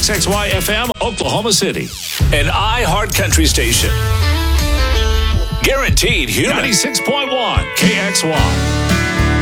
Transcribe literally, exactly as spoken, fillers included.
X X Y F M, Oklahoma City. An iHeart Country station. Guaranteed human. ninety-six point one K X Y.